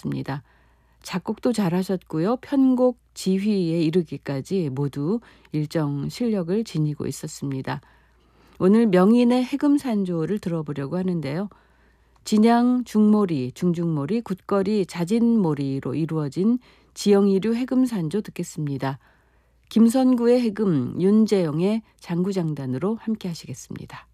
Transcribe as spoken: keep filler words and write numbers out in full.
하셨습니다. 작곡도 잘하셨고요. 편곡, 지휘에 이르기까지 모두 일정 실력을 지니고 있었습니다. 오늘 명인의 해금산조를 들어보려고 하는데요. 진양 중모리, 중중모리, 굿거리, 자진모리로 이루어진 지영이류 해금산조 듣겠습니다. 김선구의 해금, 윤재영의 장구장단으로 함께 하시겠습니다.